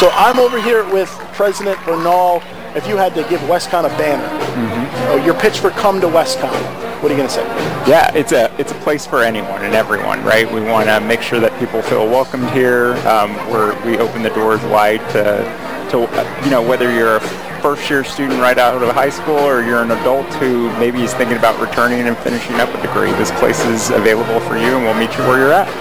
So I'm over here with President Bernal. If you had to give WestCon a banner, your pitch for come to WestCon, what are you going to say? Yeah, it's a place for anyone and everyone, right? We want to make sure that people feel welcomed here. We open the doors wide to whether you're a first-year student right out of high school or you're an adult who maybe is thinking about returning and finishing up a degree. This place is available for you, and we'll meet you where you're at.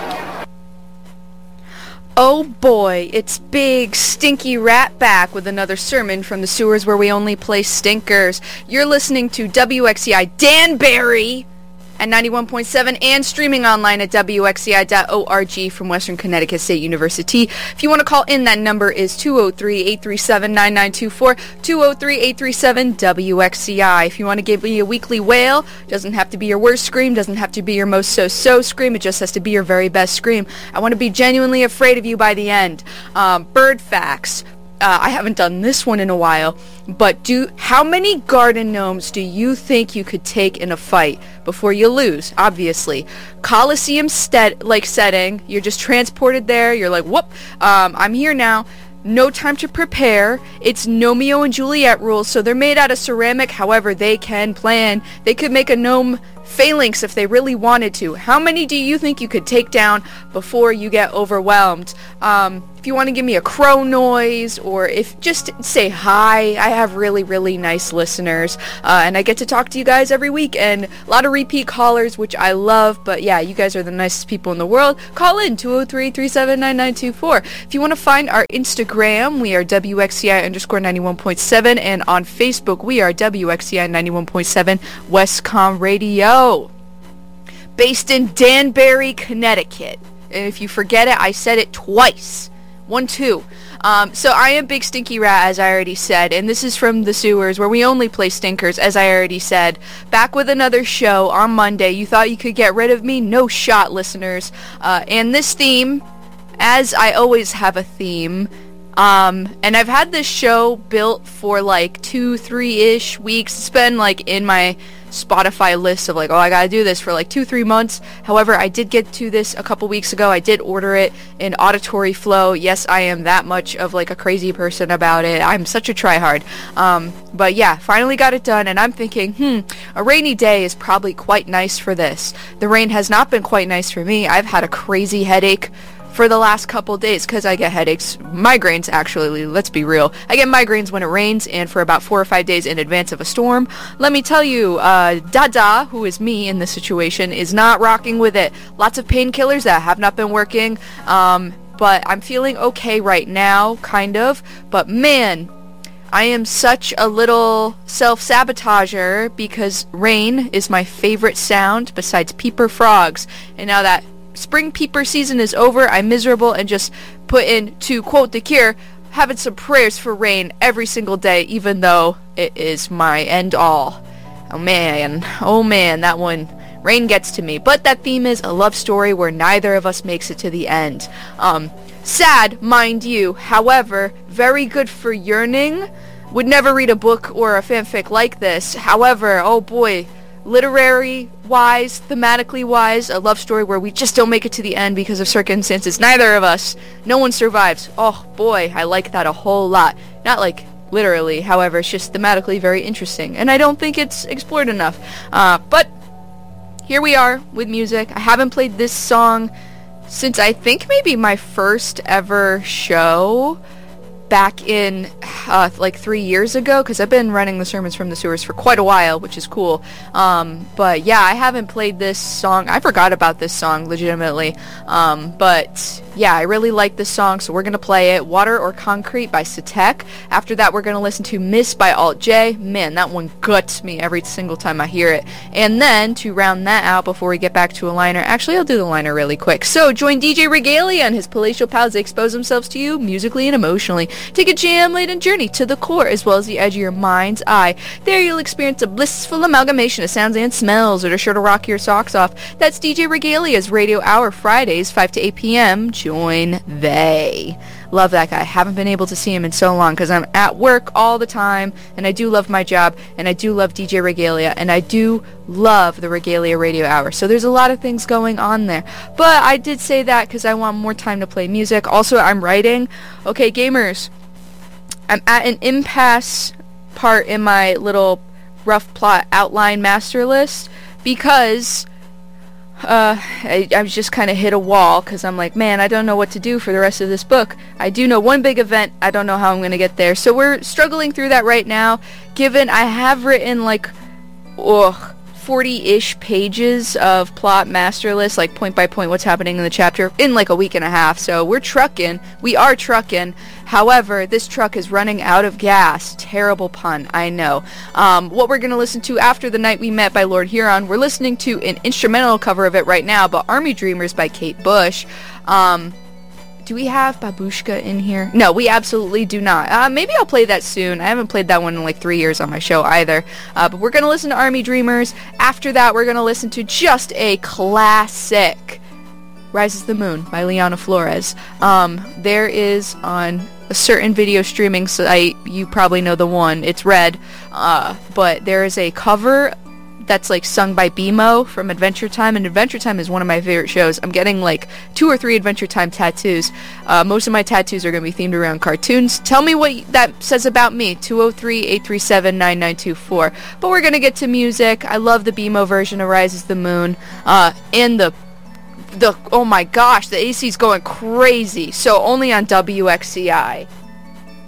Oh boy, it's Big Stinky Rat back with another sermon from the sewers where we only play stinkers. You're listening to WXCI Danbury at 91.7 and streaming online at WXCI.org from Western Connecticut State University. If you want to call in, that number is 203-837-9924, 203-837-WXCI. If you want to give me a weekly wail, doesn't have to be your worst scream, doesn't have to be your most so-so scream, it just has to be your very best scream. I want to be genuinely afraid of you by the end. Bird facts. I haven't done this one in a while, but how many garden gnomes do you think you could take in a fight before you lose? Obviously. Coliseum setting, you're just transported there, you're like, whoop, I'm here now. No time to prepare. It's Gnomeo and Juliet rules, so they're made out of ceramic, however they can plan. They could make a gnome phalanx if they really wanted to. How many do you think you could take down before you get overwhelmed? If you want to give me a crow noise, or if just say hi. I have really, really nice listeners, and I get to talk to you guys every week, and a lot of repeat callers, which I love, but yeah, you guys are the nicest people in the world. Call in, 203-379-9924. If you want to find our Instagram, we are WXCI_91.7, and on Facebook, we are WXCI 91.7 Westcom Radio. Based in Danbury, Connecticut. And if you forget it, I said it twice. 1, 2. So I am Big Stinky Rat, as I already said, and this is from the sewers, where we only play stinkers, as I already said. Back with another show on Monday. You thought you could get rid of me? No shot, listeners. And this theme, as I always have a theme, and I've had this show built for like 2-3-ish weeks. It's been like in my Spotify list of like, oh, I gotta do this for like 2-3 months. However, I did get to this a couple weeks ago. I did order it in Auditory Flow. Yes, I am that much of like a crazy person about it. I'm such a tryhard. But yeah, finally got it done, and I'm thinking, a rainy day is probably quite nice for this. The rain has not been quite nice for me. I've had a crazy headache for the last couple days, because I get headaches, migraines actually, let's be real. I get migraines when it rains, and for about 4 or 5 days in advance of a storm. Let me tell you, Dada, who is me in this situation, is not rocking with it. Lots of painkillers that have not been working, but I'm feeling okay right now, kind of, but man, I am such a little self-sabotager, because rain is my favorite sound besides peeper frogs, and now that spring peeper season is over, I'm miserable and just put in, to quote The Cure, having some prayers for rain every single day, even though it is my end all. Oh man, that one, rain gets to me. But that theme is a love story where neither of us makes it to the end. Sad, mind you, however, very good for yearning. Would never read a book or a fanfic like this. However, oh boy, literary-wise, thematically-wise, a love story where we just don't make it to the end because of circumstances. Neither of us. No one survives. Oh, boy, I like that a whole lot. Not like literally, however, it's just thematically very interesting. And I don't think it's explored enough. But here we are with music. I haven't played this song since I think maybe my first ever show back in like 3 years ago, because I've been running the Sermons from the Sewers for quite a while, which is cool. But yeah, I haven't played this song. I forgot about this song legitimately. But yeah, I really like this song, so we're gonna play it. Water or Concrete by Satek. After that, we're gonna listen to Miss by Alt J. Man, that one guts me every single time I hear it. And then to round that out before we get back to a liner, actually I'll do the liner really quick. So join DJ Regalia and his palatial pals to expose themselves to you musically and emotionally. Take a jam-laden journey to the core as well as the edge of your mind's eye. There you'll experience a blissful amalgamation of sounds and smells that are sure to rock your socks off. That's DJ Regalia's Radio Hour, Fridays, 5 to 8 p.m. Join they. Love that guy. Haven't been able to see him in so long because I'm at work all the time, and I do love my job, and I do love DJ Regalia, and I do love the Regalia Radio Hour. So there's a lot of things going on there. But I did say that because I want more time to play music. Also, I'm writing. Okay, gamers, I'm at an impasse part in my little rough plot outline master list because I just kind of hit a wall because I'm like, man, I don't know what to do for the rest of this book. I do know one big event. I don't know how I'm going to get there. So we're struggling through that right now, given I have written like 40-ish pages of plot master list, like point by point what's happening in the chapter in like a week and a half. So we're trucking. We are trucking. However, this truck is running out of gas. Terrible pun, I know. What we're going to listen to after The Night We Met by Lord Huron, we're listening to an instrumental cover of it right now, but Army Dreamers by Kate Bush. Do we have Babushka in here? No, we absolutely do not. Maybe I'll play that soon. I haven't played that one in like 3 years on my show either. But we're going to listen to Army Dreamers. After that, we're going to listen to just a classic, Rises the Moon by Liana Flores. There is on a certain video streaming site, you probably know the one, it's Red, but there is a cover that's like sung by BMO from Adventure Time, and Adventure Time is one of my favorite shows. I'm getting like 2 or 3 Adventure Time tattoos. Most of my tattoos are going to be themed around cartoons. Tell me what that says about me, 203-837-9924. But we're going to get to music. I love the BMO version of Rises the Moon, and the oh my gosh, the AC's going crazy. So only on WXCI.